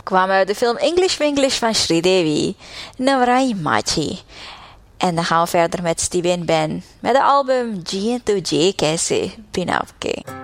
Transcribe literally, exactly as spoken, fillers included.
kwam uit de film English Winglish van Sridevi, Navrai Machi. En dan gaan we verder met Stevie Ben met het album G to J Kaise Pinapke.